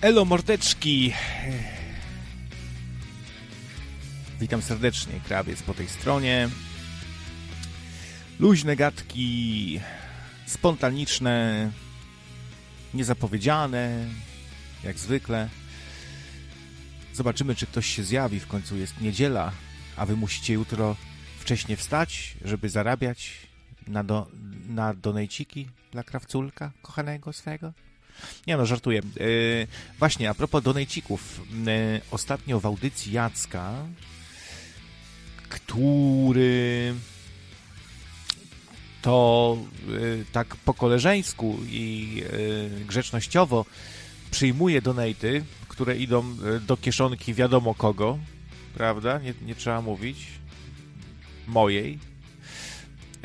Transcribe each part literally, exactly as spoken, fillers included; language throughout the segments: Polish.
Elo mordeczki! Witam serdecznie, krawiec po tej stronie. Luźne gadki, spontaniczne, niezapowiedziane, jak zwykle. Zobaczymy, czy ktoś się zjawi. W końcu jest niedziela, a wy musicie jutro wcześnie wstać, żeby zarabiać na, do, na donejciki dla krawculka kochanego swego. Nie no, żartuję. Yy, właśnie, a propos donejcików. Yy, ostatnio w audycji Jacka, który to yy, tak po koleżeńsku i yy, grzecznościowo przyjmuje donaty, które idą do kieszonki wiadomo kogo, prawda? Nie, nie trzeba mówić. Mojej. Yy,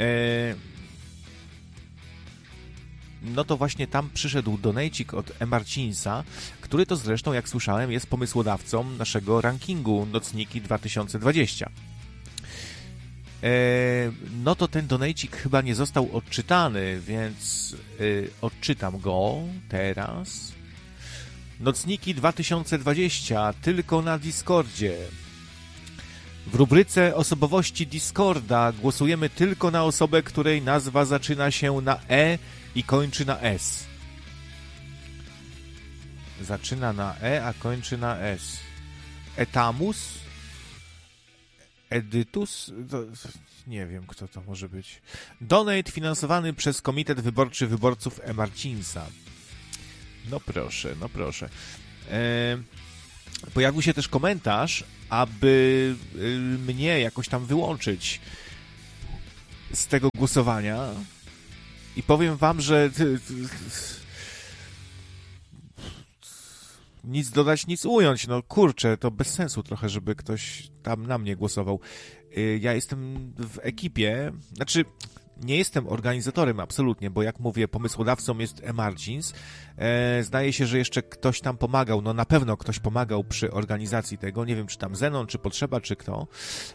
No to właśnie tam przyszedł donejcik od E. Marcinsa, który to zresztą, jak słyszałem, jest pomysłodawcą naszego rankingu Nocniki dwa tysiące dwadzieścia. E, no to ten donejcik chyba nie został odczytany, więc e, odczytam go teraz. Nocniki dwa tysiące dwadzieścia tylko na Discordzie. W rubryce osobowości Discorda głosujemy tylko na osobę, której nazwa zaczyna się na E i kończy na S. Zaczyna na E, a kończy na S. Etamus? Edytus? To, nie wiem, kto to może być. Donate finansowany przez Komitet Wyborczy Wyborców E. Marcinsa. No proszę, no proszę. E, pojawił się też komentarz, aby mnie jakoś tam wyłączyć z tego głosowania. I powiem wam, że nic dodać, nic ująć. No kurczę, to bez sensu trochę, żeby ktoś tam na mnie głosował. Ja jestem w ekipie, znaczy nie jestem organizatorem absolutnie, bo jak mówię, pomysłodawcą jest E. Marcins. Zdaje się, że jeszcze ktoś tam pomagał, no na pewno ktoś pomagał przy organizacji tego. Nie wiem, czy tam Zenon, czy Potrzeba, czy kto.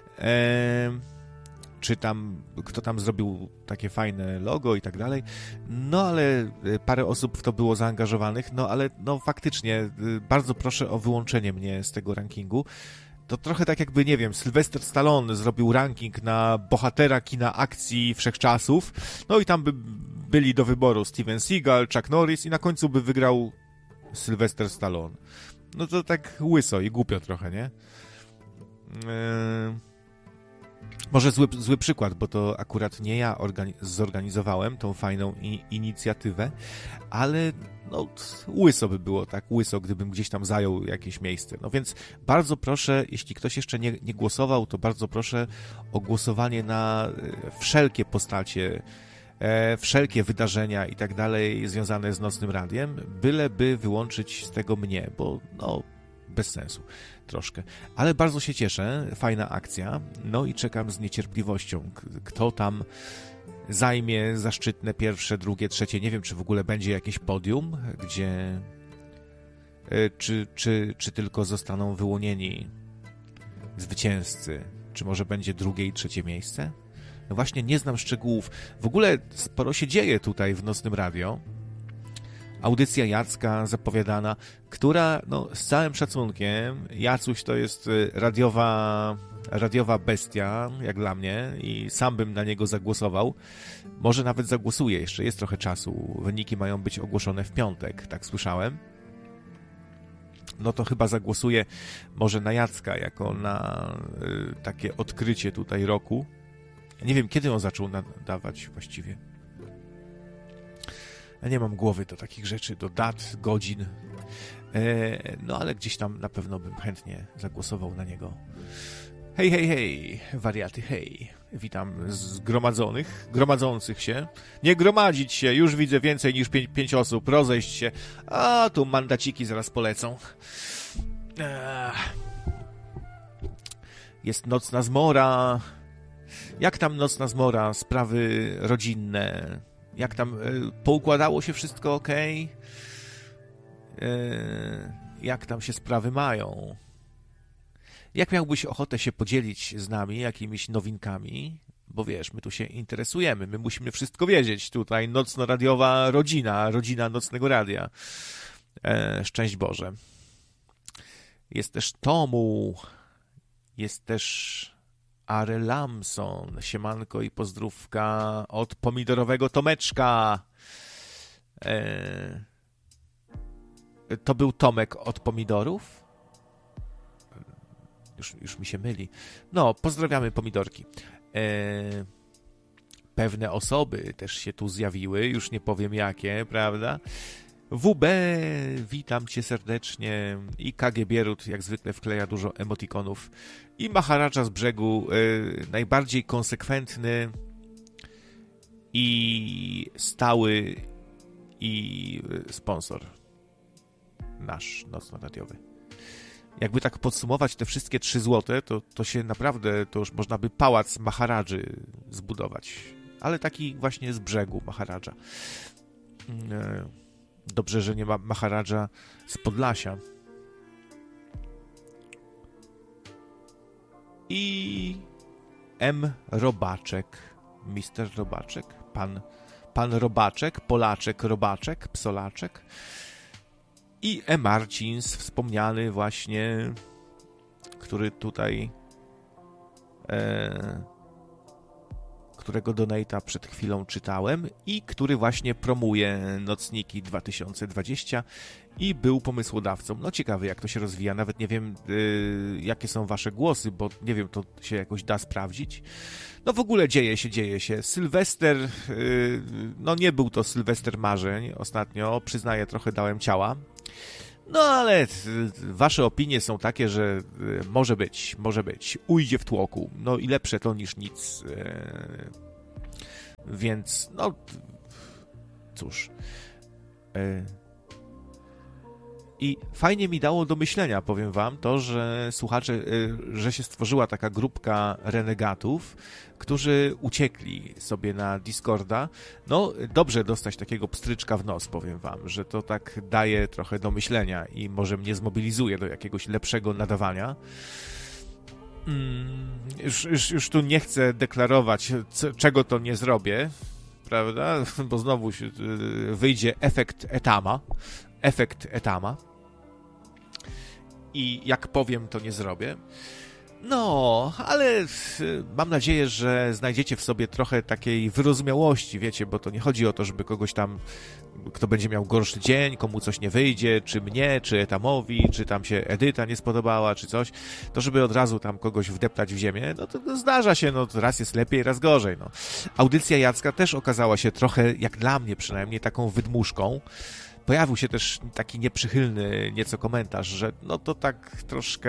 Czy tam, kto tam zrobił takie fajne logo i tak dalej. No ale parę osób w to było zaangażowanych, no ale no faktycznie bardzo proszę o wyłączenie mnie z tego rankingu. To trochę tak jakby, nie wiem, Sylwester Stallone zrobił ranking na bohatera kina akcji wszechczasów, no i tam by byli do wyboru Steven Seagal, Chuck Norris i na końcu by wygrał Sylwester Stallone. No to tak łyso i głupio trochę, nie? Yy... Może zły, zły przykład, bo to akurat nie ja organi- zorganizowałem tą fajną i- inicjatywę, ale no, łyso by było, tak łyso, gdybym gdzieś tam zajął jakieś miejsce. No więc bardzo proszę, jeśli ktoś jeszcze nie, nie głosował, to bardzo proszę o głosowanie na wszelkie postacie, e, wszelkie wydarzenia i tak dalej związane z Nocnym Radiem, byleby wyłączyć z tego mnie, bo no bez sensu troszkę. Ale bardzo się cieszę, fajna akcja, no i czekam z niecierpliwością, kto tam zajmie zaszczytne pierwsze, drugie, trzecie, nie wiem, czy w ogóle będzie jakieś podium, gdzie czy, czy, czy tylko zostaną wyłonieni zwycięzcy, czy może będzie drugie i trzecie miejsce? No właśnie nie znam szczegółów. W ogóle sporo się dzieje tutaj w Nocnym Radio. Audycja Jacka zapowiadana, która, no, z całym szacunkiem, Jacuś to jest radiowa, radiowa bestia, jak dla mnie, i sam bym na niego zagłosował. Może nawet zagłosuję, jeszcze jest trochę czasu. Wyniki mają być ogłoszone w piątek, tak słyszałem. No to chyba zagłosuję może na Jacka, jako na y, takie odkrycie tutaj roku. Nie wiem, kiedy on zaczął nadawać właściwie. Ja nie mam głowy do takich rzeczy, do dat, godzin. E, no ale gdzieś tam na pewno bym chętnie zagłosował na niego. Hej, hej, hej, wariaty, hej. Witam zgromadzonych, gromadzących się. Nie gromadzić się, już widzę więcej niż pięć, pięć osób, rozejść się. A, tu mandaciki zaraz polecą. E, jest nocna zmora. Jak tam nocna zmora? Sprawy rodzinne. Jak tam, y, poukładało się wszystko ok? Y, jak tam się sprawy mają? Jak miałbyś ochotę się podzielić z nami jakimiś nowinkami? Bo wiesz, my tu się interesujemy, my musimy wszystko wiedzieć tutaj. Nocno-radiowa rodzina, rodzina Nocnego Radia. E, szczęść Boże. Jest też Tomu. Jest też Are Lamson. Siemanko i pozdrówka od pomidorowego Tomeczka. E, to był Tomek od pomidorów? Już, już mi się myli. No, pozdrawiamy pomidorki. E, pewne osoby też się tu zjawiły, już nie powiem jakie, prawda? W B, witam cię serdecznie. I K G Bierut jak zwykle wkleja dużo emotikonów. I Maharadża z brzegu, e, najbardziej konsekwentny i stały i sponsor nasz nocno-radiowy. Jakby tak podsumować te wszystkie trzy złote, to, to się naprawdę, to już można by pałac Maharadży zbudować. Ale taki właśnie z brzegu Maharadża. Dobrze, że nie ma Maharadża z Podlasia. I M. Robaczek. mister Robaczek. Pan, pan Robaczek. Polaczek Robaczek. Psolaczek. I E. Marcins, wspomniany właśnie, który tutaj, e, którego donate'a przed chwilą czytałem i który właśnie promuje Nocniki dwa tysiące dwadzieścia i był pomysłodawcą. No ciekawy, jak to się rozwija. Nawet nie wiem, y, jakie są wasze głosy, bo nie wiem, to się jakoś da sprawdzić. No w ogóle dzieje się, dzieje się. Sylwester, y, no nie był to Sylwester marzeń ostatnio, przyznaję, trochę dałem ciała. No ale wasze opinie są takie, że może być, może być. Ujdzie w tłoku. No i lepsze to niż nic. Więc, no cóż. I fajnie mi dało do myślenia, powiem wam, to, że słuchacze, że się stworzyła taka grupka renegatów, którzy uciekli sobie na Discorda. No, dobrze dostać takiego pstryczka w nos, powiem wam, że to tak daje trochę do myślenia i może mnie zmobilizuje do jakiegoś lepszego nadawania. Hmm, już, już, już tu nie chcę deklarować, co, czego to nie zrobię, prawda? Bo znowu się, wyjdzie efekt Etama. Efekt Etama. I jak powiem, to nie zrobię. No, ale mam nadzieję, że znajdziecie w sobie trochę takiej wyrozumiałości, wiecie, bo to nie chodzi o to, żeby kogoś tam, kto będzie miał gorszy dzień, komu coś nie wyjdzie, czy mnie, czy Etamowi, czy tam się Edyta nie spodobała, czy coś, to żeby od razu tam kogoś wdeptać w ziemię, no to, to zdarza się, no raz jest lepiej, raz gorzej, no. Audycja Jacka też okazała się trochę, jak dla mnie przynajmniej, taką wydmuszką. Pojawił się też taki nieprzychylny nieco komentarz, że no to tak troszkę...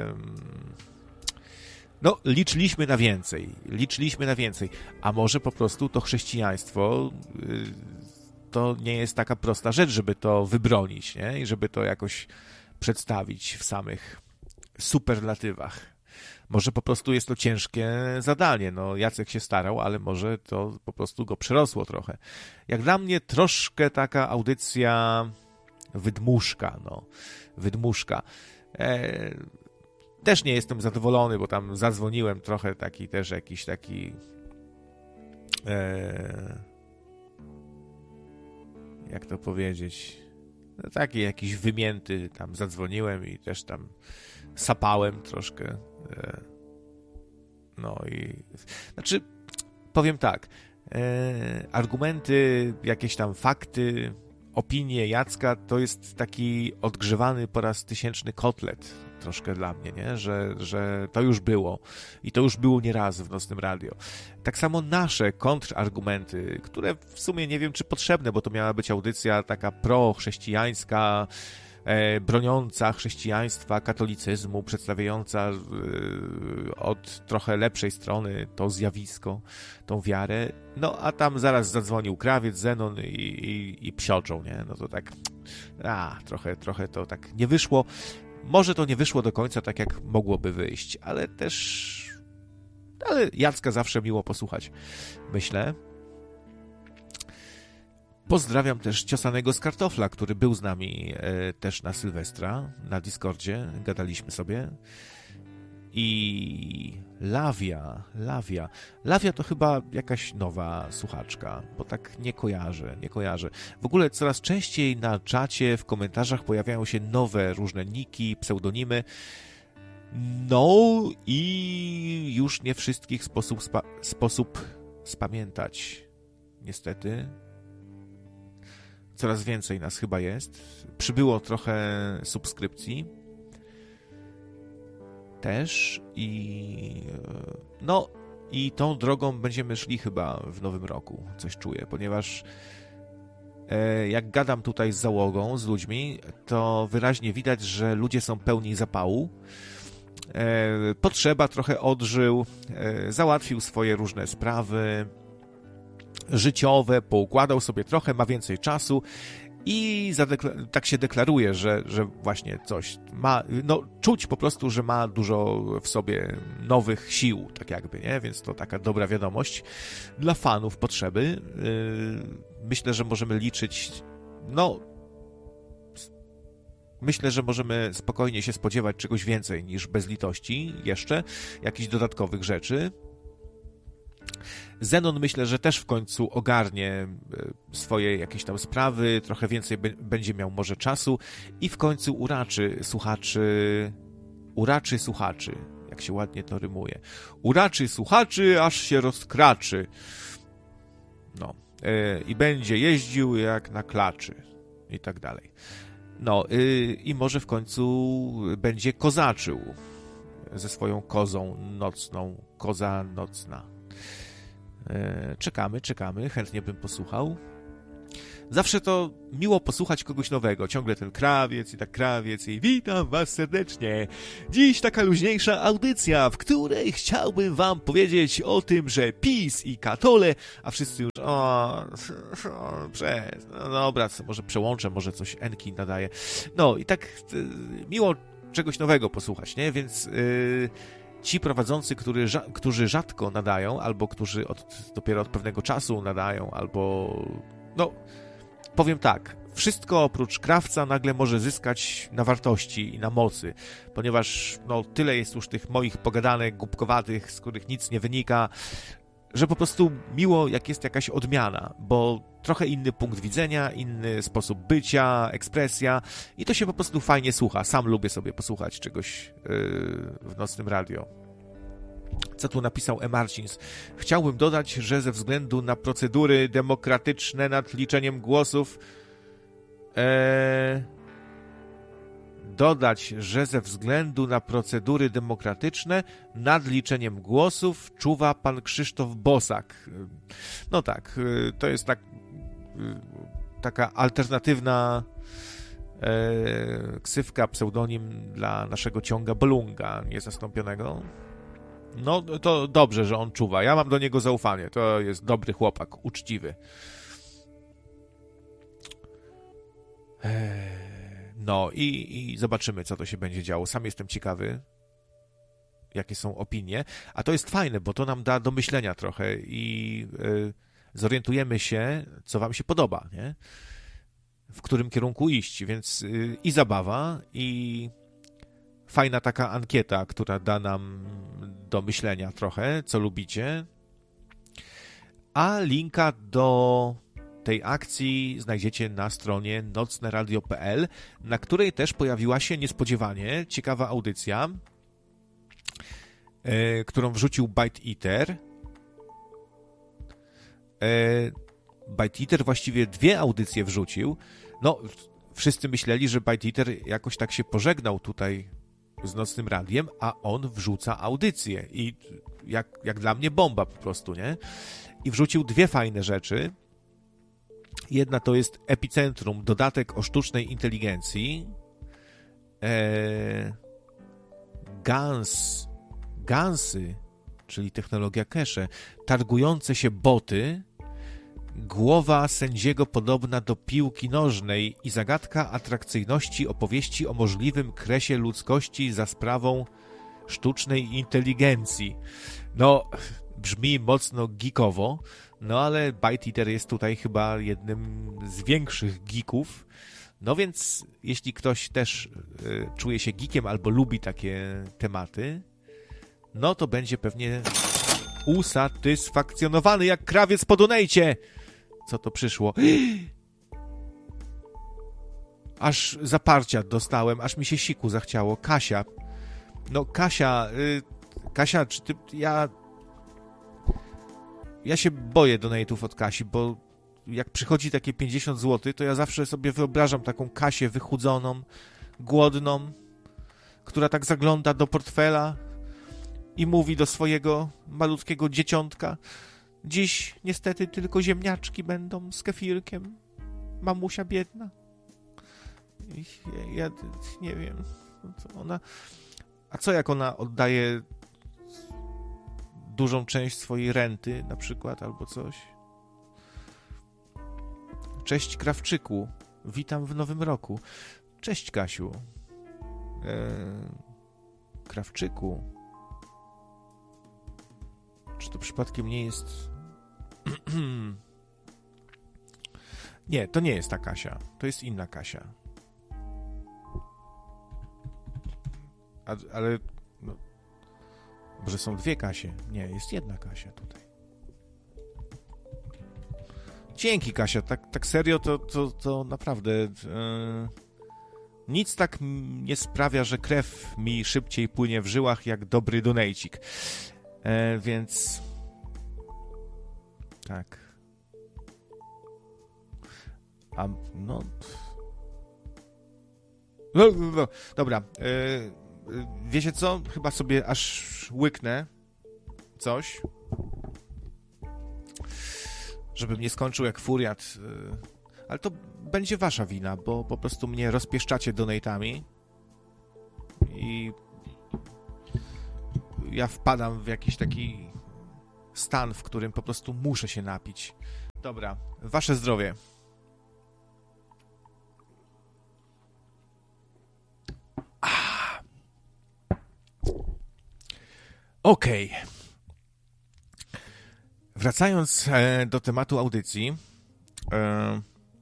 No, liczyliśmy na więcej. Liczyliśmy na więcej. A może po prostu to chrześcijaństwo to nie jest taka prosta rzecz, żeby to wybronić, nie? I żeby to jakoś przedstawić w samych superlatywach. Może po prostu jest to ciężkie zadanie. No, Jacek się starał, ale może to po prostu go przerosło trochę. Jak dla mnie troszkę taka audycja wydmuszka, no. Wydmuszka. E, też nie jestem zadowolony, bo tam zadzwoniłem trochę taki też jakiś taki e, jak to powiedzieć, no, taki jakiś wymięty tam zadzwoniłem i też tam sapałem troszkę. No i... Znaczy, powiem tak, e, argumenty, jakieś tam fakty, opinie Jacka to jest taki odgrzewany po raz tysięczny kotlet troszkę dla mnie, nie? Że, że to już było i to już było nieraz w Nocnym Radio. Tak samo nasze kontrargumenty, które w sumie nie wiem, czy potrzebne, bo to miała być audycja taka pro-chrześcijańska, e, broniąca chrześcijaństwa, katolicyzmu, przedstawiająca e, od trochę lepszej strony to zjawisko, tą wiarę. No, a tam zaraz zadzwonił krawiec, Zenon i, i, i psioczą, nie? No to tak, a, trochę, trochę to tak nie wyszło. Może to nie wyszło do końca tak, jak mogłoby wyjść, ale też... Ale Jacka zawsze miło posłuchać, myślę. Pozdrawiam też Ciosanego z Kartofla, który był z nami e, też na Sylwestra, na Discordzie, gadaliśmy sobie. I Lawia, Lawia. Lawia to chyba jakaś nowa słuchaczka, bo tak nie kojarzę, nie kojarzę. W ogóle coraz częściej na czacie, w komentarzach pojawiają się nowe różne niki, pseudonimy. No i już nie wszystkich sposób, spa, sposób spamiętać. Niestety. Coraz więcej nas chyba jest. Przybyło trochę subskrypcji. Też i no i tą drogą będziemy szli chyba w nowym roku, coś czuję, ponieważ e, jak gadam tutaj z załogą, z ludźmi, to wyraźnie widać, że ludzie są pełni zapału. E, potrzeba trochę odżył, e, załatwił swoje różne sprawy życiowe, poukładał sobie trochę, ma więcej czasu i zadekla- tak się deklaruje, że, że właśnie coś ma, no czuć po prostu, że ma dużo w sobie nowych sił, tak jakby, nie? Więc to taka dobra wiadomość dla fanów potrzeby. Yy, myślę, że możemy liczyć, no myślę, że możemy spokojnie się spodziewać czegoś więcej niż bez litości jeszcze, jakichś dodatkowych rzeczy. Zenon myślę, że też w końcu ogarnie swoje jakieś tam sprawy, trochę więcej b- będzie miał może czasu i w końcu uraczy słuchaczy, uraczy słuchaczy, jak się ładnie to rymuje. Uraczy słuchaczy, aż się rozkraczy. No, yy, i będzie jeździł jak na klaczy i tak dalej. No, yy, i może w końcu będzie kozaczył ze swoją kozą nocną, koza nocna. Czekamy, czekamy, chętnie bym posłuchał. Zawsze to miło posłuchać kogoś nowego, ciągle ten krawiec i tak krawiec i witam was serdecznie. Dziś taka luźniejsza audycja, w której chciałbym wam powiedzieć o tym, że PiS i katole, a wszyscy już o, o przez, no dobra, co, może przełączę, może coś Enki nadaje. No i tak y, miło czegoś nowego posłuchać, nie? Więc... Y, Ci prowadzący, który, którzy rzadko nadają, albo którzy od, dopiero od pewnego czasu nadają, albo... No, powiem tak, wszystko oprócz krawca nagle może zyskać na wartości i na mocy, ponieważ no, tyle jest już tych moich pogadanek głupkowatych, z których nic nie wynika, że po prostu miło, jak jest jakaś odmiana, bo trochę inny punkt widzenia, inny sposób bycia, ekspresja i to się po prostu fajnie słucha. Sam lubię sobie posłuchać czegoś yy, w nocnym radio. Co tu napisał E. Marcins? Chciałbym dodać, że ze względu na procedury demokratyczne nad liczeniem głosów e... dodać, że ze względu na procedury demokratyczne nad liczeniem głosów czuwa pan Krzysztof Bosak. No tak, to jest tak, taka alternatywna e, ksywka, pseudonim dla naszego ciąga Bolunga niezastąpionego. No to dobrze, że on czuwa. Ja mam do niego zaufanie. To jest dobry chłopak, uczciwy. Eee, no i, i zobaczymy, co to się będzie działo. Sam jestem ciekawy, jakie są opinie. A to jest fajne, bo to nam da do myślenia trochę i yy, zorientujemy się, co wam się podoba, nie? W którym kierunku iść. Więc yy, i zabawa, i fajna taka ankieta, która da nam do myślenia trochę, co lubicie. A linka do tej akcji znajdziecie na stronie nocne radio kropka p l, na której też pojawiła się niespodziewanie ciekawa audycja, yy, którą wrzucił Bite Eater. Yy, Bite Eater właściwie dwie audycje wrzucił. No, wszyscy myśleli, że Bite Eater jakoś tak się pożegnał tutaj z nocnym radiem, a on wrzuca audycję i jak, jak dla mnie bomba po prostu, nie? I wrzucił dwie fajne rzeczy. Jedna to jest Epicentrum, dodatek o sztucznej inteligencji. Eee, Gans, Gansy, czyli technologia cache, targujące się boty, głowa sędziego podobna do piłki nożnej i zagadka atrakcyjności opowieści o możliwym kresie ludzkości za sprawą sztucznej inteligencji. No, brzmi mocno geekowo, no ale Bite Eater jest tutaj chyba jednym z większych geeków. No więc jeśli ktoś też y, czuje się geekiem albo lubi takie tematy, no to będzie pewnie usatysfakcjonowany jak krawiec po donejcie. Co to przyszło? Aż zaparcia dostałem, aż mi się siku zachciało. Kasia. No Kasia, y, Kasia, czy ty, ja... Ja się boję donate'ów od Kasi, bo jak przychodzi takie pięćdziesiąt złotych, to ja zawsze sobie wyobrażam taką Kasię wychudzoną, głodną, która tak zagląda do portfela i mówi do swojego malutkiego dzieciątka: dziś niestety tylko ziemniaczki będą z kefirkiem. Mamusia biedna. Ja, ja nie wiem. Co ona... A co jak ona oddaje dużą część swojej renty na przykład, albo coś? Cześć Krawczyku. Witam w nowym roku. Cześć Kasiu. Eee, Krawczyku. Czy to przypadkiem nie jest... Nie, to nie jest ta Kasia. To jest inna Kasia. A, ale... No, może są dwie Kasie? Nie, jest jedna Kasia tutaj. Dzięki Kasia, tak, tak serio to, to, to naprawdę... Yy, nic tak nie sprawia, że krew mi szybciej płynie w żyłach jak dobry donejcik. Yy, więc... Tak. A, no... No, no, dobra. Yy, wiecie co? Chyba sobie aż łyknę coś, żebym nie skończył jak furiat. Yy, ale to będzie wasza wina, bo po prostu mnie rozpieszczacie donatami i ja wpadam w jakiś taki stan, w którym po prostu muszę się napić. Dobra, wasze zdrowie. Okej. Okay. Wracając e, do tematu audycji, e,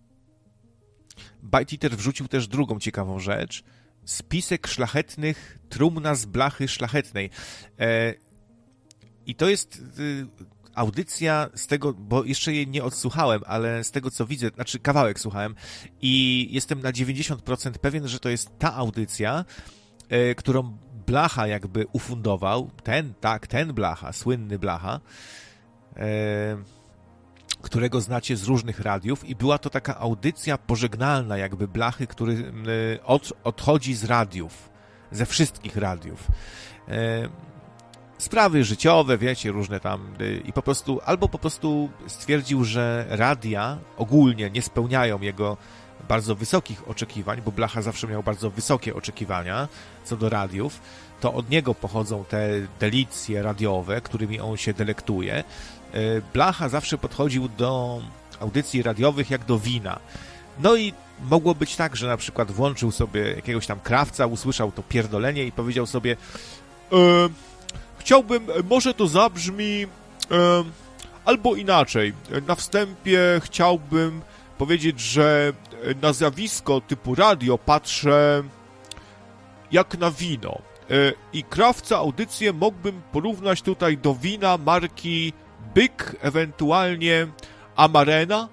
Bite Eater wrzucił też drugą ciekawą rzecz. Spisek szlachetnych, trumna z blachy szlachetnej. E, I to jest e, audycja z tego, bo jeszcze jej nie odsłuchałem, ale z tego co widzę, znaczy kawałek słuchałem i jestem na dziewięćdziesiąt procent pewien, że to jest ta audycja, e, którą Blacha jakby ufundował, ten, tak, ten Blacha, słynny Blacha, e, którego znacie z różnych radiów i była to taka audycja pożegnalna jakby Blachy, który e, od, odchodzi z radiów, ze wszystkich radiów. E, sprawy życiowe, wiecie, różne tam e, i po prostu, albo po prostu stwierdził, że radia ogólnie nie spełniają jego bardzo wysokich oczekiwań, bo Blacha zawsze miał bardzo wysokie oczekiwania co do radiów, to od niego pochodzą te delicje radiowe, którymi on się delektuje. Blacha zawsze podchodził do audycji radiowych jak do wina. No i mogło być tak, że na przykład włączył sobie jakiegoś tam krawca, usłyszał to pierdolenie i powiedział sobie e, chciałbym, może to zabrzmi e, albo inaczej. Na wstępie chciałbym powiedzieć, że na zjawisko typu radio patrzę jak na wino. I krawca audycję mógłbym porównać tutaj do wina marki Byk, ewentualnie Amarena,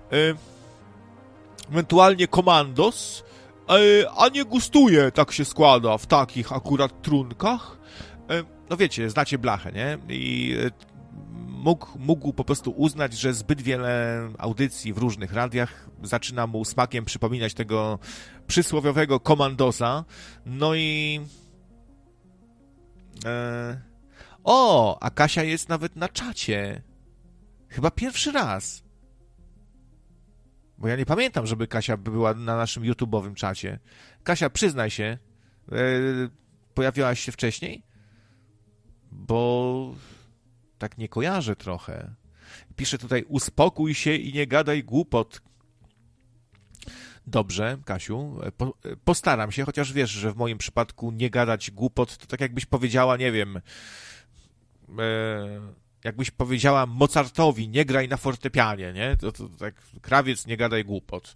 ewentualnie Commandos, a nie gustuje, tak się składa, w takich akurat trunkach. No wiecie, znacie Blachę, nie? I mógł, mógł po prostu uznać, że zbyt wiele audycji w różnych radiach zaczyna mu smakiem przypominać tego przysłowiowego Commandosa. No i... E... O, a Kasia jest nawet na czacie. Chyba pierwszy raz. Bo ja nie pamiętam, żeby Kasia była na naszym YouTube'owym czacie. Kasia, przyznaj się, e... pojawiałaś się wcześniej? Bo... tak nie kojarzę trochę. Pisze tutaj, uspokój się i nie gadaj głupot. Dobrze, Kasiu, po, postaram się, chociaż wiesz, że w moim przypadku nie gadać głupot, to tak jakbyś powiedziała, nie wiem, e, jakbyś powiedziała Mozartowi, nie graj na fortepianie, nie? To, to tak, krawiec, nie gadaj głupot.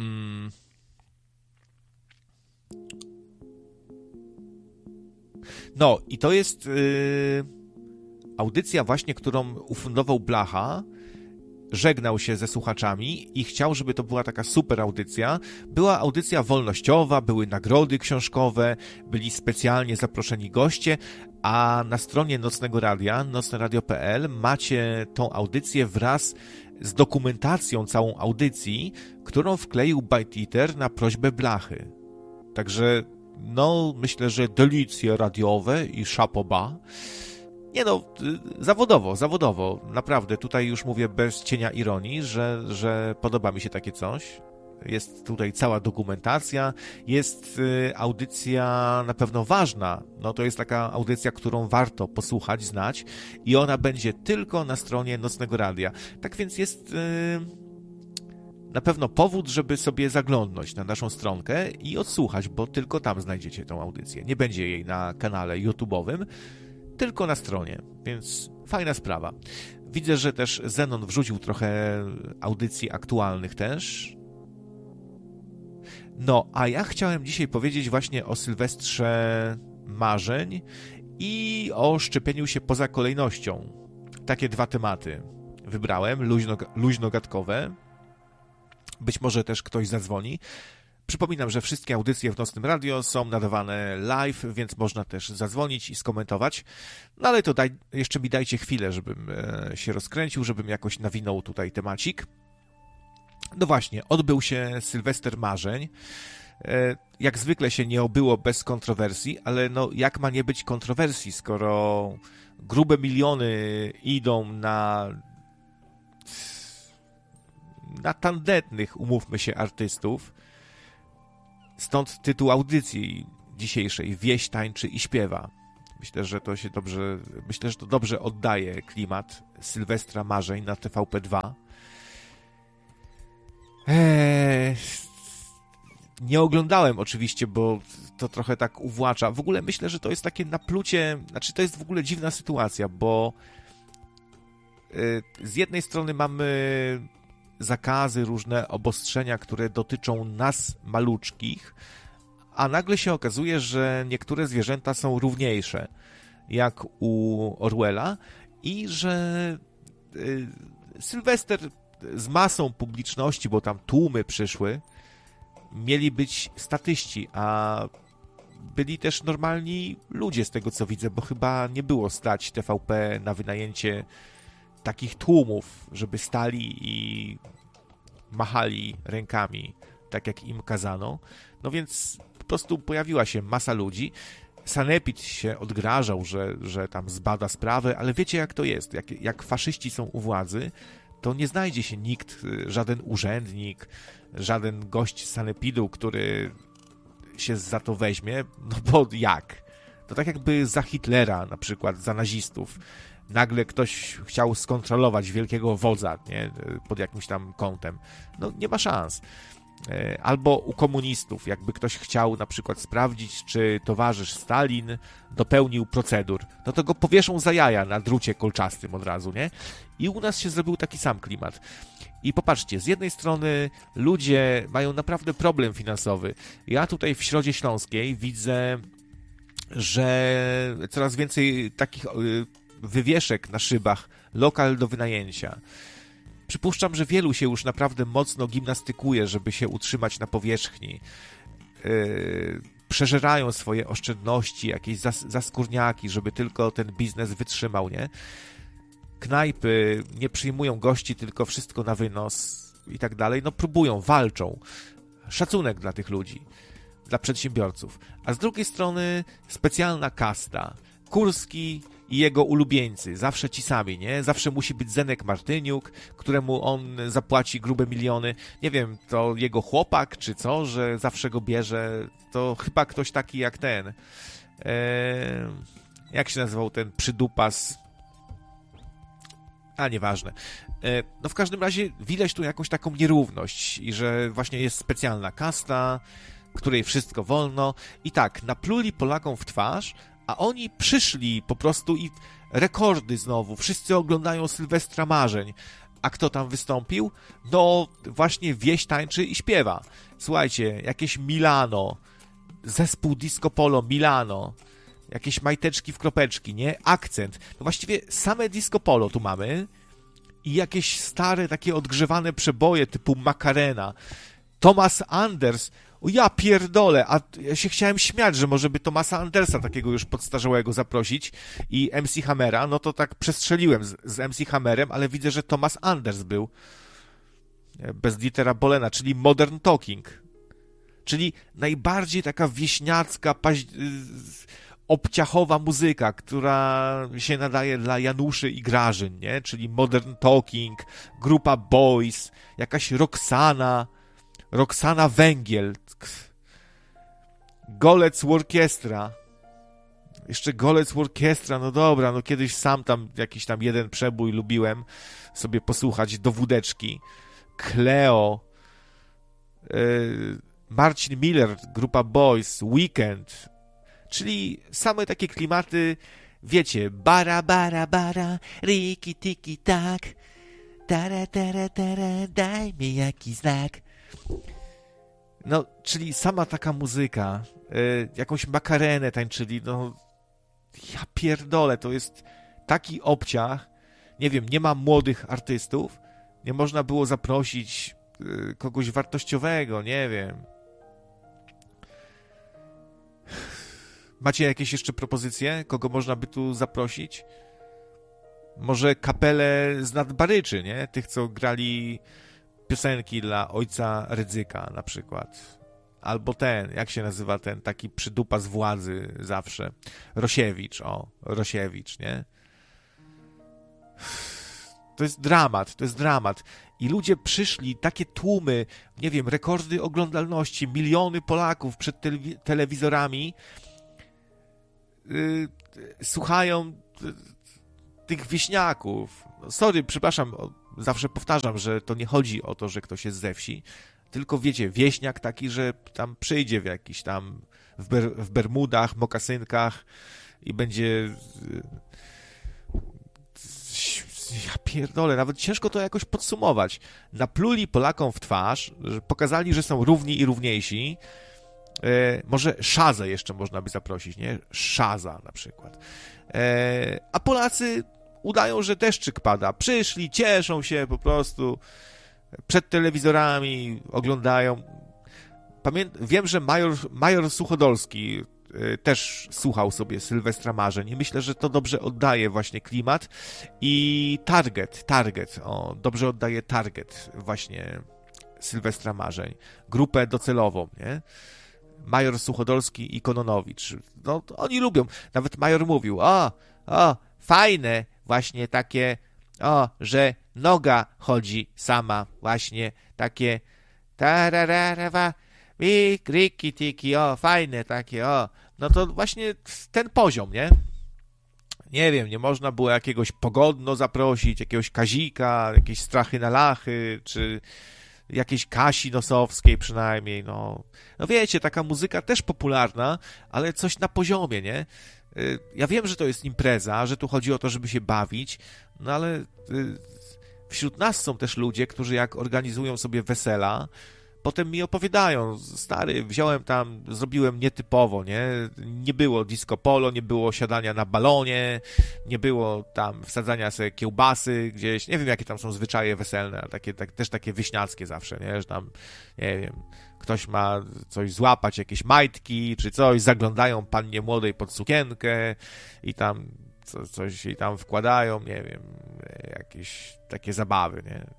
Mm. No i to jest yy, audycja właśnie, którą ufundował Blacha. Żegnał się ze słuchaczami i chciał, żeby to była taka super audycja. Była audycja wolnościowa, były nagrody książkowe, byli specjalnie zaproszeni goście, a na stronie Nocnego Radia, nocne radio kropka p l, macie tą audycję wraz z dokumentacją całą audycji, którą wkleił Bite Eater na prośbę Blachy. Także, no, myślę, że delicje radiowe i chapeau bas. Nie no, zawodowo, zawodowo, naprawdę, tutaj już mówię bez cienia ironii, że, że podoba mi się takie coś. Jest tutaj cała dokumentacja, jest audycja na pewno ważna, no to jest taka audycja, którą warto posłuchać, znać i ona będzie tylko na stronie Nocnego Radia. Tak więc jest na pewno powód, żeby sobie zaglądnąć na naszą stronkę i odsłuchać, bo tylko tam znajdziecie tą audycję. Nie będzie jej na kanale YouTube'owym, tylko na stronie, więc fajna sprawa. Widzę, że też Zenon wrzucił trochę audycji aktualnych też. No, a ja chciałem dzisiaj powiedzieć właśnie o Sylwestrze Marzeń i o szczepieniu się poza kolejnością. Takie dwa tematy wybrałem, luźno, luźnogatkowe. Być może też ktoś zadzwoni. Przypominam, że wszystkie audycje w Nocnym Radio są nadawane live, więc można też zadzwonić i skomentować. No ale to daj, jeszcze mi dajcie chwilę, żebym e, się rozkręcił, żebym jakoś nawinął tutaj temacik. No właśnie, odbył się Sylwester Marzeń. E, jak zwykle się nie obyło bez kontrowersji, ale no jak ma nie być kontrowersji, skoro grube miliony idą na na tandetnych, umówmy się, artystów. Stąd tytuł audycji dzisiejszej, Wieś tańczy i śpiewa. Myślę, że to się dobrze, myślę, że to dobrze oddaje klimat Sylwestra Marzeń na T V P dwa. Eee, nie oglądałem oczywiście, bo to trochę tak uwłacza. W ogóle myślę, że to jest takie naplucie, znaczy to jest w ogóle dziwna sytuacja, bo yy, z jednej strony mamy zakazy, różne obostrzenia, które dotyczą nas maluczkich, a nagle się okazuje, że niektóre zwierzęta są równiejsze, jak u Orwella i że y, Sylwester z masą publiczności, bo tam tłumy przyszły, mieli być statyści, a byli też normalni ludzie z tego, co widzę, bo chyba nie było stać T V P na wynajęcie takich tłumów, żeby stali i machali rękami, tak jak im kazano. No więc po prostu pojawiła się masa ludzi. Sanepid się odgrażał, że, że tam zbada sprawę, ale wiecie jak to jest. Jak, jak faszyści są u władzy, to nie znajdzie się nikt, żaden urzędnik, żaden gość z Sanepidu, który się za to weźmie, no bo jak? To tak jakby za Hitlera, na przykład za nazistów, nagle ktoś chciał skontrolować wielkiego wodza, nie, pod jakimś tam kątem. No nie ma szans. Albo u komunistów, jakby ktoś chciał na przykład sprawdzić, czy towarzysz Stalin dopełnił procedur, no to go powieszą za jaja na drucie kolczastym od razu, nie? I u nas się zrobił taki sam klimat. I popatrzcie, z jednej strony ludzie mają naprawdę problem finansowy. Ja tutaj w Środzie Śląskiej widzę, że coraz więcej takich wywieszek na szybach, lokal do wynajęcia. Przypuszczam, że wielu się już naprawdę mocno gimnastykuje, żeby się utrzymać na powierzchni. Yy, przeżerają swoje oszczędności, jakieś zas- zaskórniaki, żeby tylko ten biznes wytrzymał, nie? Knajpy nie przyjmują gości, tylko wszystko na wynos i tak dalej. No próbują, walczą. Szacunek dla tych ludzi, dla przedsiębiorców. A z drugiej strony specjalna kasta. Kurski i jego ulubieńcy, zawsze ci sami, nie? Zawsze musi być Zenek Martyniuk, któremu on zapłaci grube miliony. Nie wiem, to jego chłopak, czy co, że zawsze go bierze. To chyba ktoś taki jak ten. Eee, jak się nazywał ten przydupas? A, nieważne. Eee, no w każdym razie widać tu jakąś taką nierówność i że właśnie jest specjalna kasta, której wszystko wolno. I tak, napluli Polakom w twarz, a oni przyszli po prostu i rekordy znowu. Wszyscy oglądają Sylwestra Marzeń. A kto tam wystąpił? No właśnie Wieś tańczy i śpiewa. Słuchajcie, jakieś Milano, zespół Disco Polo Milano, jakieś majteczki w kropeczki, nie? Akcent. No właściwie same disco polo tu mamy i jakieś stare, takie odgrzewane przeboje typu Macarena. Thomas Anders, o ja pierdolę, a ja się chciałem śmiać, że może by Thomasa Andersa takiego już podstarzałego zaprosić i M C Hammera, no to tak przestrzeliłem z, z M C Hammerem, ale widzę, że Thomas Anders był bez Dietera Bolena, czyli Modern Talking, czyli najbardziej taka wieśniacka, paź... obciachowa muzyka, która się nadaje dla Januszy i Grażyn, nie? Czyli Modern Talking, grupa Boys, jakaś Roxana, Roxana Węgiel, Golec Orkiestra, jeszcze Golec Orkiestra, no dobra, no kiedyś sam tam jakiś tam jeden przebój lubiłem sobie posłuchać do wódeczki. Cleo, yy, Marcin Miller, grupa Boys, Weekend, czyli same takie klimaty, wiecie, bara, bara, bara, riki, tiki, tak, tara, tara, tara, daj mi jakiś znak. No, czyli sama taka muzyka, y, jakąś makarenę tańczyli, no, ja pierdolę, to jest taki obciach, nie wiem, nie ma młodych artystów, nie można było zaprosić y, kogoś wartościowego, nie wiem. Macie jakieś jeszcze propozycje? Kogo można by tu zaprosić? Może kapelę z Nadbaryczy, nie? Tych, co grali piosenki dla ojca Rydzyka na przykład. Albo ten, jak się nazywa ten taki przydupa z władzy zawsze? Rosiewicz, o, Rosiewicz, nie? To jest dramat, to jest dramat. I ludzie przyszli, takie tłumy, nie wiem, rekordy oglądalności, miliony Polaków przed telewi- telewizorami yy, słuchają yy, tych wieśniaków. No, sorry, przepraszam, zawsze powtarzam, że to nie chodzi o to, że ktoś jest ze wsi, tylko wiecie, wieśniak taki, że tam przyjdzie w jakiś tam w, ber- w bermudach, mokasynkach i będzie... Yy, Ja pierdolę, nawet ciężko to jakoś podsumować. Napluli Polakom w twarz, pokazali, że są równi i równiejsi. E, może Szazę jeszcze można by zaprosić, nie? Szaza na przykład. E, a Polacy udają, że deszczyk pada. Przyszli, cieszą się po prostu. Przed telewizorami oglądają. Pamię- Wiem, że major, major Suchodolski też słuchał sobie Sylwestra Marzeń i myślę, że to dobrze oddaje właśnie klimat i Target, Target, o, dobrze oddaje Target właśnie Sylwestra Marzeń, grupę docelową, nie? Major Suchodolski i Kononowicz, no oni lubią, nawet major mówił, o, o, fajne właśnie takie, o, że noga chodzi sama, właśnie takie tarararawa, i kriki, tiki, o, fajne takie, o. No to właśnie ten poziom, nie? Nie wiem, nie można było jakiegoś Pogodno zaprosić, jakiegoś Kazika, jakieś Strachy na Lachy, czy jakiejś Kasi Nosowskiej przynajmniej, no. No wiecie, taka muzyka też popularna, ale coś na poziomie, nie? Ja wiem, że to jest impreza, że tu chodzi o to, żeby się bawić, no ale wśród nas są też ludzie, którzy jak organizują sobie wesela, potem mi opowiadają, stary, wziąłem tam, zrobiłem nietypowo, nie? Nie było disco polo, nie było siadania na balonie, nie było tam wsadzania sobie kiełbasy gdzieś, nie wiem, jakie tam są zwyczaje weselne, ale takie, tak, też takie wieśniackie zawsze, nie? Że tam, nie wiem, ktoś ma coś złapać, jakieś majtki, czy coś, zaglądają pannie młodej pod sukienkę i tam co, coś jej tam wkładają, nie wiem, jakieś takie zabawy, nie?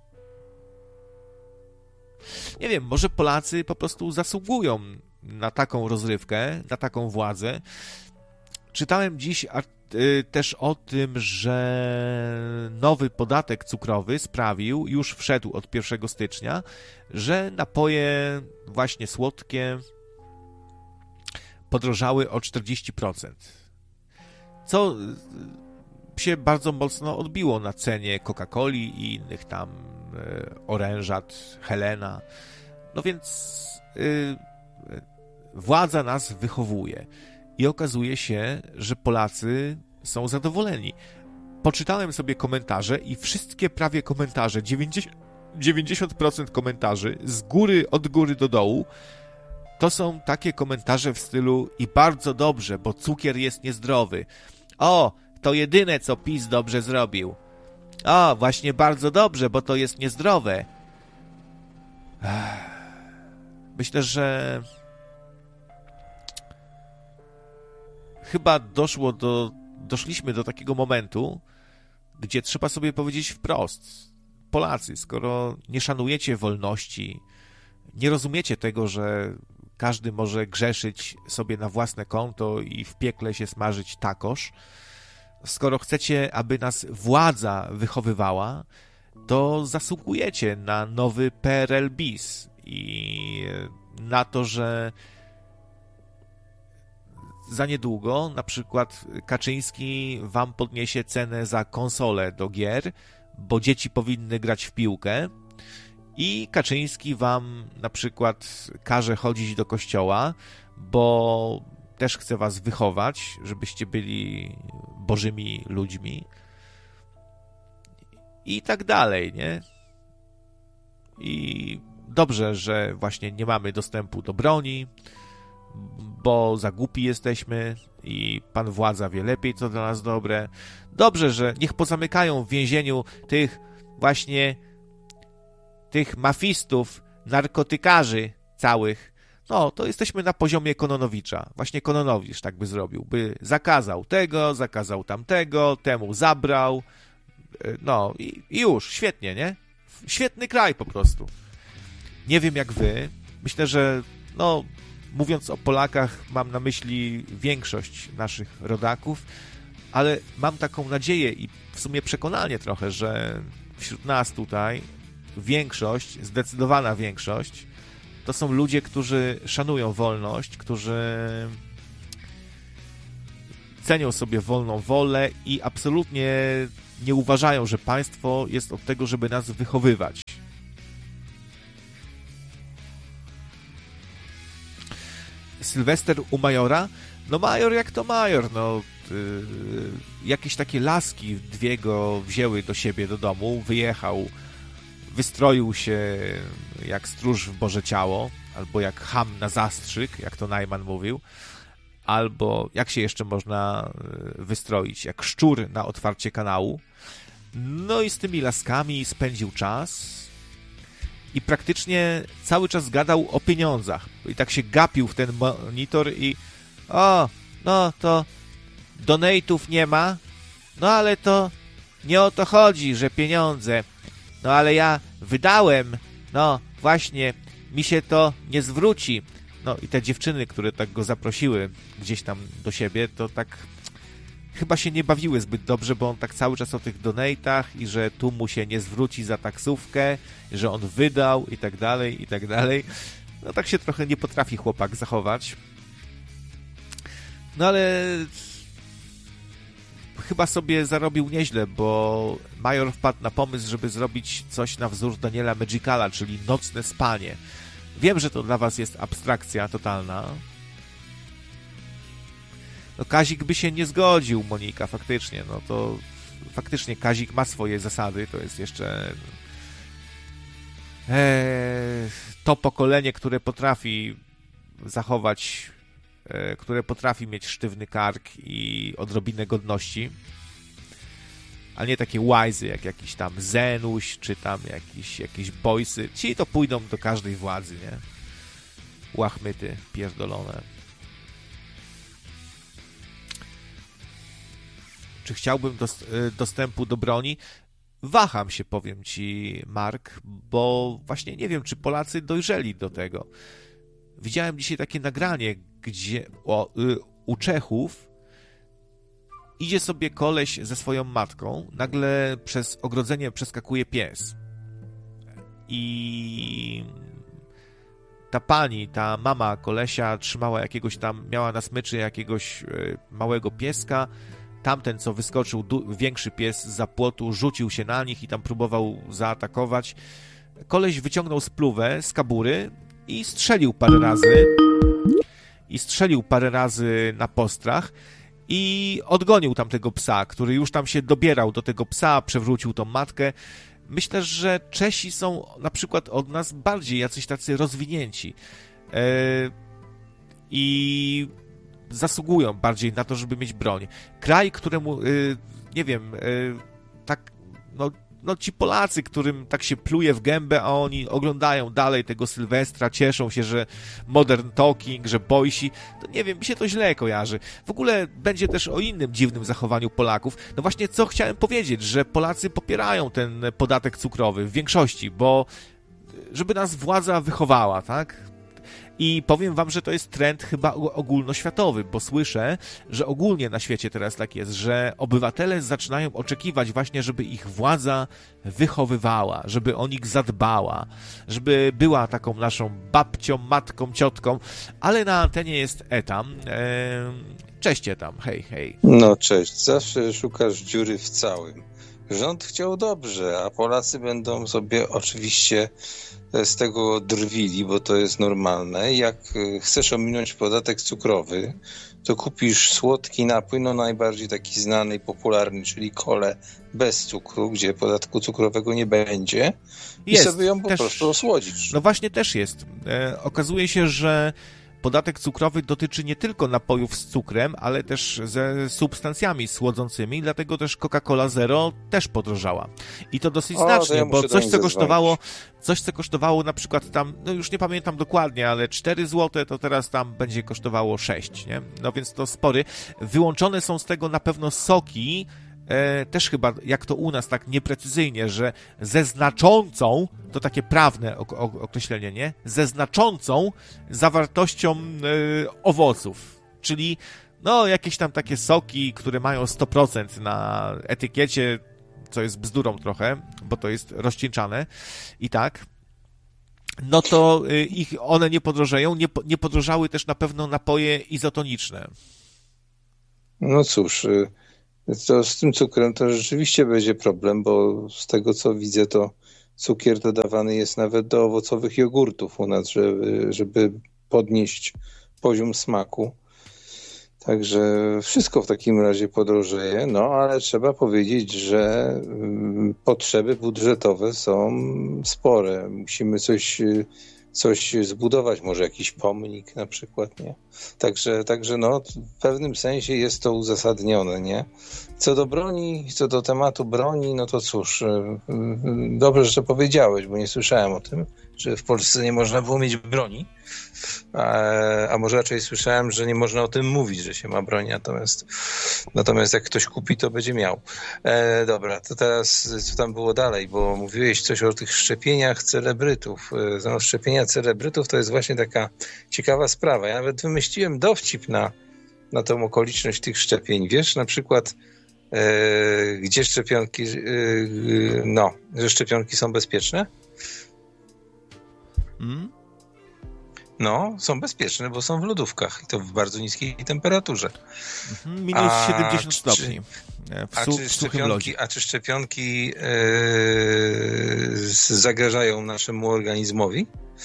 Nie wiem, może Polacy po prostu zasługują na taką rozrywkę, na taką władzę. Czytałem dziś też o tym, że nowy podatek cukrowy sprawił, już wszedł od pierwszego stycznia, że napoje właśnie słodkie podrożały o czterdzieści procent. Co się bardzo mocno odbiło na cenie Coca-Coli i innych tam orężat, Helena. No więc yy, władza nas wychowuje i okazuje się, że Polacy są zadowoleni. Poczytałem sobie komentarze i wszystkie prawie komentarze, dziewięćdziesiąt procent komentarzy z góry, od góry do dołu to są takie komentarze w stylu i bardzo dobrze, bo cukier jest niezdrowy. O, to jedyne, co PiS dobrze zrobił. O, właśnie bardzo dobrze, bo to jest niezdrowe. Myślę, że chyba doszło do, doszliśmy do takiego momentu, gdzie trzeba sobie powiedzieć wprost. Polacy, skoro nie szanujecie wolności, nie rozumiecie tego, że każdy może grzeszyć sobie na własne konto i w piekle się smażyć takoż, skoro chcecie, aby nas władza wychowywała, to zasługujecie na nowy P R L bis i na to, że za niedługo na przykład Kaczyński wam podniesie cenę za konsolę do gier, bo dzieci powinny grać w piłkę i Kaczyński wam na przykład każe chodzić do kościoła, bo też chce was wychować, żebyście byli bożymi ludźmi i tak dalej, nie? I dobrze, że właśnie nie mamy dostępu do broni, bo za głupi jesteśmy i pan władza wie lepiej, co dla nas dobre. Dobrze, że niech pozamykają w więzieniu tych właśnie tych mafistów, narkotykarzy całych. No, to jesteśmy na poziomie Kononowicza. Właśnie Kononowicz tak by zrobił. By zakazał tego, zakazał tamtego, temu zabrał. No i, i już, świetnie, nie? Świetny kraj po prostu. Nie wiem jak wy. Myślę, że no, mówiąc o Polakach, mam na myśli większość naszych rodaków, ale mam taką nadzieję i w sumie przekonanie trochę, że wśród nas tutaj większość, zdecydowana większość, to są ludzie, którzy szanują wolność, którzy cenią sobie wolną wolę i absolutnie nie uważają, że państwo jest od tego, żeby nas wychowywać. Sylwester u Majora? No Major jak to Major, no yy, jakieś takie laski dwie go wzięły do siebie do domu, wyjechał, wystroił się jak stróż w Boże Ciało, albo jak cham na zastrzyk, jak to Najman mówił, albo jak się jeszcze można wystroić, jak szczur na otwarcie kanału. No i z tymi laskami spędził czas i praktycznie cały czas gadał o pieniądzach. I tak się gapił w ten monitor i o, no to donate'ów nie ma, no ale to nie o to chodzi, że pieniądze. No ale ja wydałem, no właśnie, mi się to nie zwróci. No i te dziewczyny, które tak go zaprosiły gdzieś tam do siebie, to tak chyba się nie bawiły zbyt dobrze, bo on tak cały czas o tych donate'ach i że tu mu się nie zwróci za taksówkę, że on wydał i tak dalej, i tak dalej. No tak się trochę nie potrafi chłopak zachować. No ale chyba sobie zarobił nieźle, bo Major wpadł na pomysł, żeby zrobić coś na wzór Daniela Magicala, czyli nocne spanie. Wiem, że to dla was jest abstrakcja totalna. No Kazik by się nie zgodził, Monika, faktycznie. No to faktycznie Kazik ma swoje zasady, to jest jeszcze eee, to pokolenie, które potrafi zachować, e, które potrafi mieć sztywny kark i odrobinę godności, a nie takie łajzy jak jakiś tam Zenuś, czy tam jakiś, jakieś bojsy. Ci to pójdą do każdej władzy, nie? Łachmyty pierdolone. Czy chciałbym dos- dostępu do broni? Waham się, powiem ci, Mark, bo właśnie nie wiem, czy Polacy dojrzeli do tego. Widziałem dzisiaj takie nagranie, gdzie o, y, u Czechów idzie sobie koleś ze swoją matką, nagle przez ogrodzenie przeskakuje pies. I ta pani, ta mama kolesia trzymała jakiegoś tam, miała na smyczy jakiegoś y, małego pieska. Tamten, co wyskoczył, du- większy pies zza płotu, rzucił się na nich i tam próbował zaatakować. Koleś wyciągnął spluwę z kabury i strzelił parę razy. I strzelił parę razy na postrach i odgonił tamtego psa, który już tam się dobierał do tego psa, przewrócił tą matkę. Myślę, że Czesi są na przykład od nas bardziej jacyś tacy rozwinięci. E, i zasługują bardziej na to, żeby mieć broń. Kraj, któremu, y, nie wiem, y, tak, no, no ci Polacy, którym tak się pluje w gębę, a oni oglądają dalej tego Sylwestra, cieszą się, że Modern Talking, że Boysi, to nie wiem, mi się to źle kojarzy. W ogóle będzie też o innym dziwnym zachowaniu Polaków. No właśnie, co chciałem powiedzieć, że Polacy popierają ten podatek cukrowy w większości, bo żeby nas władza wychowała, tak? I powiem wam, że to jest trend chyba ogólnoświatowy, bo słyszę, że ogólnie na świecie teraz tak jest, że obywatele zaczynają oczekiwać właśnie, żeby ich władza wychowywała, żeby o nich zadbała, żeby była taką naszą babcią, matką, ciotką, ale na antenie jest Etam. Cześć Etam, hej, hej. No cześć, zawsze szukasz dziury w całym. Rząd chciał dobrze, a Polacy będą sobie oczywiście z tego drwili, bo to jest normalne. Jak chcesz ominąć podatek cukrowy, to kupisz słodki napój, no najbardziej taki znany i popularny, czyli kolę bez cukru, gdzie podatku cukrowego nie będzie i jest, sobie ją po też, prostu osłodzisz. No właśnie też jest. E, okazuje się, że podatek cukrowy dotyczy nie tylko napojów z cukrem, ale też ze substancjami słodzącymi, dlatego też Coca-Cola Zero też podrożała. I to dosyć o, znacznie, to ja bo coś, co kosztowało, coś, co kosztowało na przykład tam, no już nie pamiętam dokładnie, ale cztery złote, to teraz tam będzie kosztowało sześć, nie? No więc to spory. Wyłączone są z tego na pewno soki, E, też chyba, jak to u nas tak nieprecyzyjnie, że ze znaczącą, to takie prawne ok- ok- określenie, nie? Ze znaczącą zawartością e, owoców, czyli no jakieś tam takie soki, które mają sto procent na etykiecie, co jest bzdurą trochę, bo to jest rozcieńczane i tak, no to e, ich, one nie podrożeją, nie, nie podrożały też na pewno napoje izotoniczne. No cóż, to z tym cukrem to rzeczywiście będzie problem, bo z tego co widzę, to cukier dodawany jest nawet do owocowych jogurtów u nas, żeby, żeby podnieść poziom smaku. Także wszystko w takim razie podrożeje, no ale trzeba powiedzieć, że potrzeby budżetowe są spore. Musimy coś, coś zbudować, może jakiś pomnik na przykład, nie? Także, także no, w pewnym sensie jest to uzasadnione, nie? Co do broni, co do tematu broni, no to cóż, dobrze, że to powiedziałeś, bo nie słyszałem o tym, że w Polsce nie można było mieć broni, a, a może raczej słyszałem, że nie można o tym mówić, że się ma broń, natomiast, natomiast jak ktoś kupi, to będzie miał. E, dobra, to teraz co tam było dalej, bo mówiłeś coś o tych szczepieniach celebrytów. E, no, szczepienia celebrytów to jest właśnie taka ciekawa sprawa. Ja nawet wymyśliłem dowcip na, na tą okoliczność tych szczepień. Wiesz, na przykład e, gdzie szczepionki, e, no, że szczepionki są bezpieczne? Hmm? No, są bezpieczne, bo są w lodówkach i to w bardzo niskiej temperaturze. Mhm, minus a siedemdziesiąt stopni. W a, su- czy w szczepionki, a czy szczepionki yy, zagrażają naszemu organizmowi?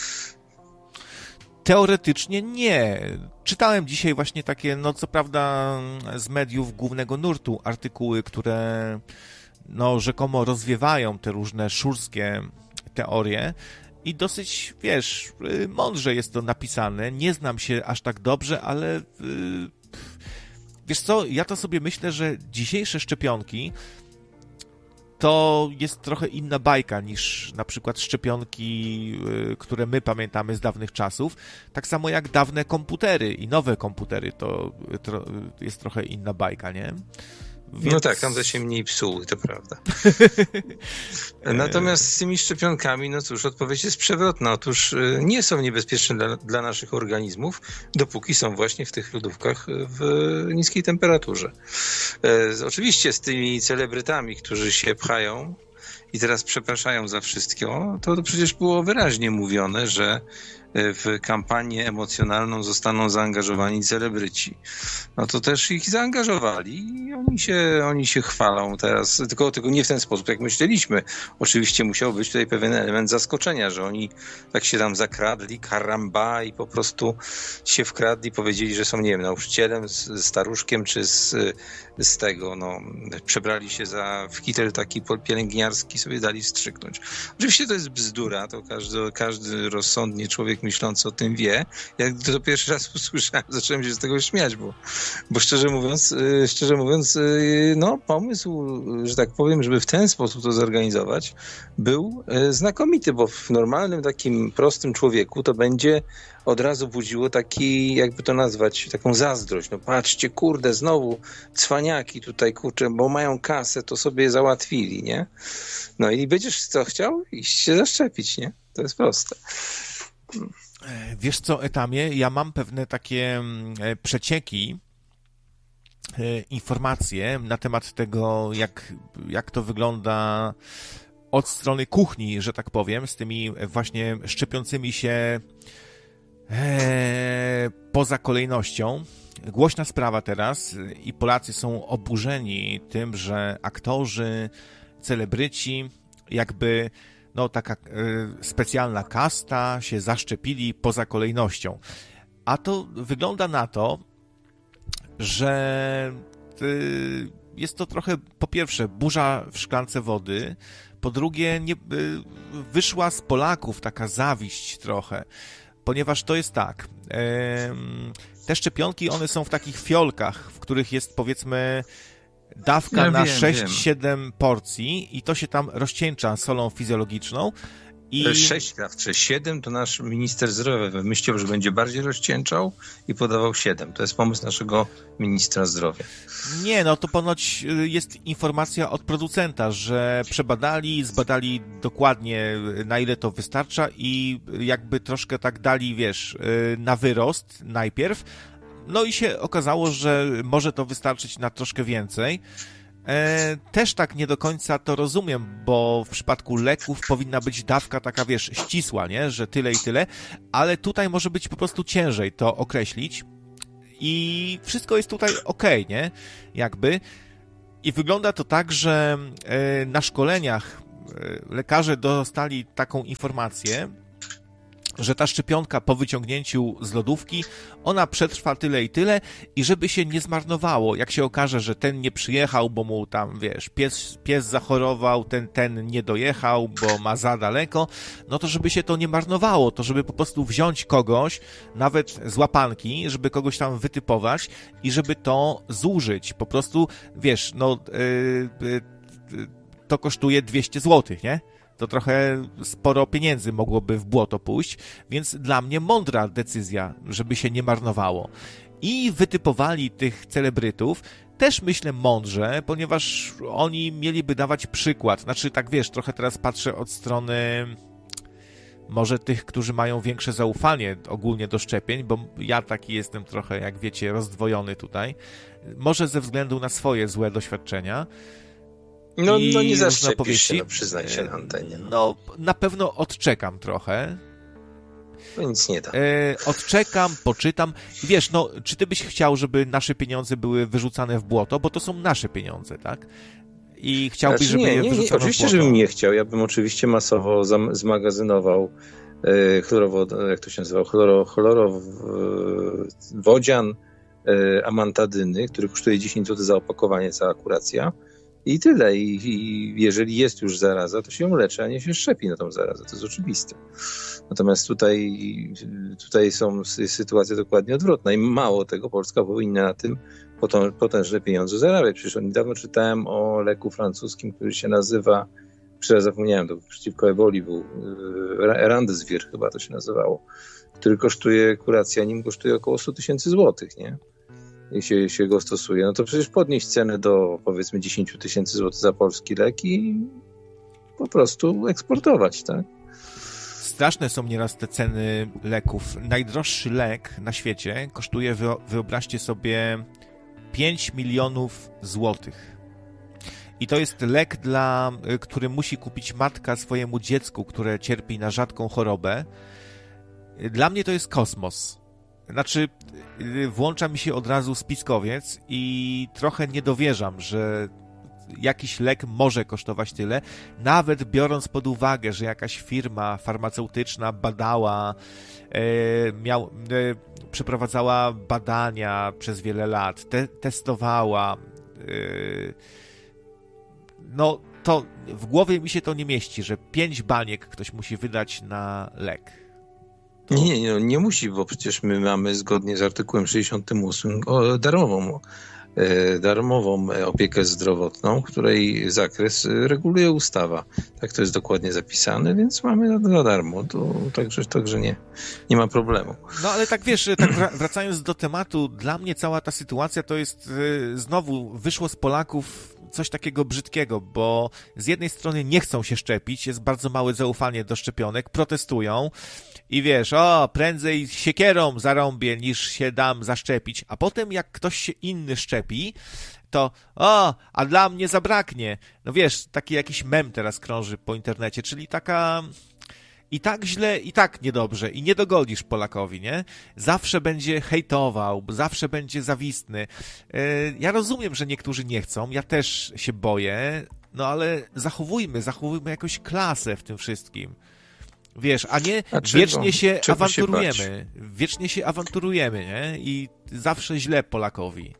Teoretycznie nie. Czytałem dzisiaj właśnie takie, no co prawda z mediów głównego nurtu, artykuły, które no rzekomo rozwiewają te różne szurskie teorie. I dosyć, wiesz, mądrze jest to napisane. Nie znam się aż tak dobrze, ale wiesz co, ja to sobie myślę, że dzisiejsze szczepionki to jest trochę inna bajka niż na przykład szczepionki, które my pamiętamy z dawnych czasów. Tak samo jak dawne komputery i nowe komputery to jest trochę inna bajka, nie? Więc... No tak, tam to się mniej psuły, to prawda. Natomiast z tymi szczepionkami, no cóż, odpowiedź jest przewrotna. Otóż nie są niebezpieczne dla, dla naszych organizmów, dopóki są właśnie w tych lodówkach w niskiej temperaturze. E, oczywiście z tymi celebrytami, którzy się pchają i teraz przepraszają za wszystko, to, to przecież było wyraźnie mówione, że w kampanię emocjonalną zostaną zaangażowani celebryci. No to też ich zaangażowali i oni się, oni się chwalą teraz, tylko, tylko nie w ten sposób, jak myśleliśmy. Oczywiście musiał być tutaj pewien element zaskoczenia, że oni tak się tam zakradli, karamba, i po prostu się wkradli, powiedzieli, że są, nie wiem, nauczycielem, z staruszkiem, czy z, z tego, no, przebrali się za w kitel taki pielęgniarski, sobie dali wstrzyknąć. Oczywiście to jest bzdura, to każdy, każdy rozsądnie człowiek człowiek myślący o tym wie. Jak to pierwszy raz usłyszałem, zacząłem się z tego śmiać, bo, bo szczerze mówiąc, szczerze mówiąc, no pomysł, że tak powiem, żeby w ten sposób to zorganizować, był znakomity, bo w normalnym takim prostym człowieku to będzie od razu budziło taki, jakby to nazwać, taką zazdrość. No patrzcie, kurde, znowu cwaniaki tutaj, kurczę, bo mają kasę, to sobie załatwili, nie? No i będziesz co chciał? Iść się zaszczepić, nie? To jest proste. Wiesz co, Etamie, ja mam pewne takie przecieki, informacje na temat tego, jak, jak to wygląda od strony kuchni, że tak powiem, z tymi właśnie szczepiącymi się Eee, poza kolejnością. Głośna sprawa teraz i Polacy są oburzeni tym, że aktorzy, celebryci, jakby no taka e, specjalna kasta się zaszczepili poza kolejnością. A to wygląda na to, że e, jest to trochę, po pierwsze, burza w szklance wody, po drugie, nie, e, wyszła z Polaków taka zawiść trochę. Ponieważ to jest tak, te szczepionki, one są w takich fiolkach, w których jest, powiedzmy, dawka ja na wiem, sześć wiem. siedem porcji i to się tam rozcieńcza solą fizjologiczną. I... sześć krawcze, siedem to nasz minister zdrowia wymyślił, że będzie bardziej rozcieńczał i podawał siedem. To jest pomysł naszego ministra zdrowia. Nie, no to ponoć jest informacja od producenta, że przebadali, zbadali dokładnie, na ile to wystarcza i jakby troszkę tak dali, wiesz, na wyrost najpierw. No i się okazało, że może to wystarczyć na troszkę więcej. E, też tak nie do końca to rozumiem, bo w przypadku leków powinna być dawka taka, wiesz, ścisła, nie? Że tyle i tyle, ale tutaj może być po prostu ciężej to określić i wszystko jest tutaj okej, nie? Jakby. I wygląda to tak, że e, na szkoleniach e, lekarze dostali taką informację, że ta szczepionka po wyciągnięciu z lodówki, ona przetrwa tyle i tyle i żeby się nie zmarnowało, jak się okaże, że ten nie przyjechał, bo mu tam, wiesz, pies, pies zachorował, ten, ten nie dojechał, bo ma za daleko, no to żeby się to nie marnowało, to żeby po prostu wziąć kogoś, nawet z łapanki, żeby kogoś tam wytypować i żeby to zużyć. Po prostu, wiesz, no yy, yy, to kosztuje dwieście złotych, nie? To trochę sporo pieniędzy mogłoby w błoto pójść, więc dla mnie mądra decyzja, żeby się nie marnowało. I wytypowali tych celebrytów też myślę mądrze, ponieważ oni mieliby dawać przykład. Znaczy, tak wiesz, trochę teraz patrzę od strony może tych, którzy mają większe zaufanie ogólnie do szczepień, bo ja taki jestem trochę, jak wiecie, rozdwojony tutaj. Może ze względu na swoje złe doświadczenia. No, no nie zaszczepisz się, no, przyznaj się na antenie. No. no, na pewno odczekam trochę. No nic nie da. E, odczekam, poczytam. Wiesz, no, czy ty byś chciał, żeby nasze pieniądze były wyrzucane w błoto? Bo to są nasze pieniądze, tak? I chciałbyś, znaczy, żeby nie, je nie, wyrzucono nie, oczywiście, w błoto? żebym nie chciał. Ja bym oczywiście masowo zam- zmagazynował e, chlorowo, jak to się nazywa, chloro, chlorowodzian e, amantadyny, który kosztuje dziesięć złotych za opakowanie, cała kuracja. I tyle. I, I jeżeli jest już zaraza, to się ją leczy, a nie się szczepi na tą zarazę. To jest oczywiste. Natomiast tutaj, tutaj są sytuacje dokładnie odwrotne. I mało tego, Polska powinna na tym potężne pieniądze zarabiać. Przecież niedawno czytałem o leku francuskim, który się nazywa, przecież zapomniałem, to przeciwko eboli był, Remdesivir chyba to się nazywało, który kosztuje, kuracja nim kosztuje około sto tysięcy złotych, nie? I się, się go stosuje, no to przecież podnieść cenę do powiedzmy dziesięć tysięcy złotych za polski lek i po prostu eksportować, tak? Straszne są nieraz te ceny leków. Najdroższy lek na świecie kosztuje, wyobraźcie sobie, pięć milionów złotych. I to jest lek, dla, który musi kupić matka swojemu dziecku, które cierpi na rzadką chorobę. Dla mnie to jest kosmos. Znaczy, włącza mi się od razu spiskowiec i trochę nie dowierzam, że jakiś lek może kosztować tyle, nawet biorąc pod uwagę, że jakaś firma farmaceutyczna badała, e, miał, e, przeprowadzała badania przez wiele lat, te, testowała. E, no, to w głowie mi się to nie mieści, że pięć baniek ktoś musi wydać na lek. To... Nie, nie, nie musi, bo przecież my mamy zgodnie z artykułem sześćdziesiątym ósmym o, darmową, e, darmową opiekę zdrowotną, której zakres reguluje ustawa. Tak to jest dokładnie zapisane, więc mamy za darmo. To, także także nie, nie ma problemu. No ale tak wiesz, tak wracając do tematu, dla mnie cała ta sytuacja to jest y, znowu wyszło z Polaków coś takiego brzydkiego, bo z jednej strony nie chcą się szczepić, jest bardzo małe zaufanie do szczepionek, protestują i wiesz, o, prędzej siekierą zarąbię niż się dam zaszczepić, a potem jak ktoś się inny szczepi, to o, a dla mnie zabraknie. No wiesz, taki jakiś mem teraz krąży po internecie, czyli taka... I tak źle, i tak niedobrze, i nie dogodzisz Polakowi, nie? Zawsze będzie hejtował, zawsze będzie zawistny. Ja rozumiem, że niektórzy nie chcą, ja też się boję, no ale zachowujmy, zachowujmy jakąś klasę w tym wszystkim. Wiesz, a nie a czego, wiecznie się awanturujemy, się wiecznie się awanturujemy, nie? I zawsze źle Polakowi.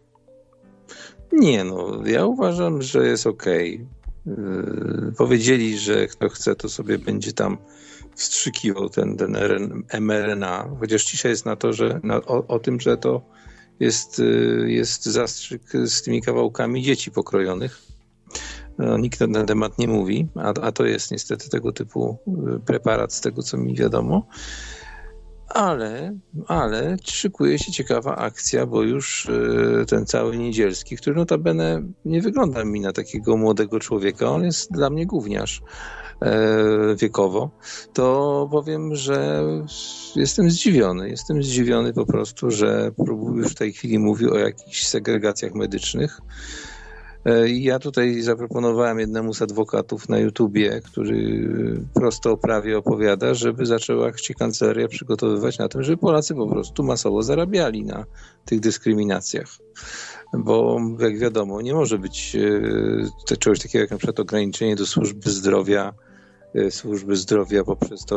Nie no, ja uważam, że jest okej. Yy, powiedzieli, że kto chce, to sobie będzie tam wstrzykiwał ten, ten em er en a, chociaż dzisiaj jest na to, że na, o, o tym, że to jest, jest zastrzyk z tymi kawałkami dzieci pokrojonych. No, nikt na ten temat nie mówi, a, a to jest niestety tego typu preparat, z tego co mi wiadomo. Ale, ale szykuje się ciekawa akcja, bo już ten cały Niedzielski, który notabene nie wygląda mi na takiego młodego człowieka, on jest dla mnie gówniarz wiekowo, to powiem, że jestem zdziwiony. Jestem zdziwiony po prostu, że już w tej chwili mówi o jakichś segregacjach medycznych. Ja tutaj zaproponowałem jednemu z adwokatów na YouTubie, który prosto o prawie opowiada, żeby zaczęła się kancelaria przygotowywać na tym, żeby Polacy po prostu masowo zarabiali na tych dyskryminacjach. Bo jak wiadomo, nie może być czegoś takiego jak na przykład ograniczenie do służby zdrowia, służby zdrowia poprzez to,